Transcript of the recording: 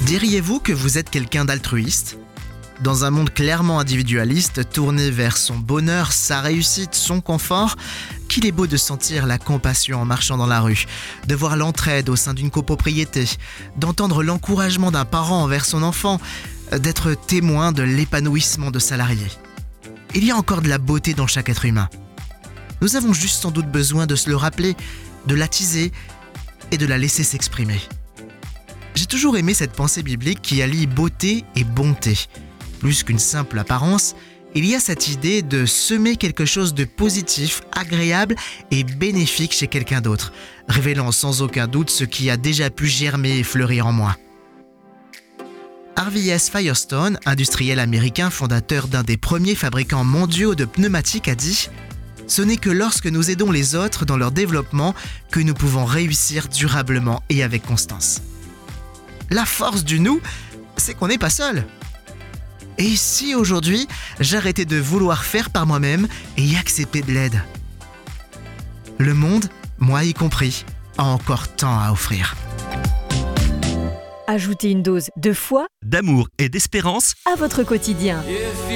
Diriez-vous que vous êtes quelqu'un d'altruiste ? Dans un monde clairement individualiste, tourné vers son bonheur, sa réussite, son confort, qu'il est beau de sentir la compassion en marchant dans la rue, de voir l'entraide au sein d'une copropriété, d'entendre l'encouragement d'un parent envers son enfant, d'être témoin de l'épanouissement de salariés. Il y a encore de la beauté dans chaque être humain. Nous avons juste sans doute besoin de se le rappeler, de l'attiser et de la laisser s'exprimer. J'ai toujours aimé cette pensée biblique qui allie beauté et bonté. Plus qu'une simple apparence, il y a cette idée de semer quelque chose de positif, agréable et bénéfique chez quelqu'un d'autre, révélant sans aucun doute ce qui a déjà pu germer et fleurir en moi. Harvey S. Firestone, industriel américain fondateur d'un des premiers fabricants mondiaux de pneumatiques, a dit « Ce n'est que lorsque nous aidons les autres dans leur développement que nous pouvons réussir durablement et avec constance. » La force du nous, c'est qu'on n'est pas seul. Et si aujourd'hui, j'arrêtais de vouloir faire par moi-même et accepter de l'aide ? Le monde, moi y compris, a encore tant à offrir. Ajoutez une dose de foi, D'amour et d'espérance à votre quotidien.